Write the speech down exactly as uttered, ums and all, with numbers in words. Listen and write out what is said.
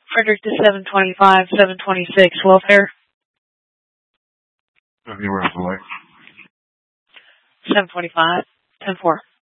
Frederick to seven twenty-five, seven twenty-six, welfare. Anywhere else, like? seven twenty-five, ten four.